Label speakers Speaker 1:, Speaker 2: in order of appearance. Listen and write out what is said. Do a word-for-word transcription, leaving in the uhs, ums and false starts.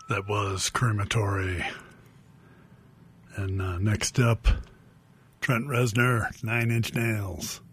Speaker 1: That was Crematory. And uh, next up, Trent Reznor, Nine Inch Nails.